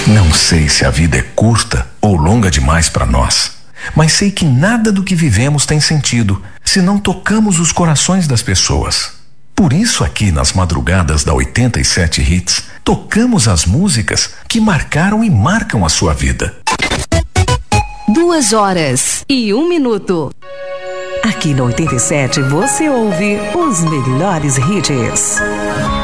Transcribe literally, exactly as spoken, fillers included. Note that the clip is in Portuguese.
Não sei se a vida é curta ou longa demais para nós, mas sei que nada do que vivemos tem sentido se não tocamos os corações das pessoas. Por isso, aqui nas madrugadas da oitenta e sete Hits, tocamos as músicas que marcaram e marcam a sua vida. Duas horas e um minuto. Aqui no oitenta e sete você ouve os melhores hits.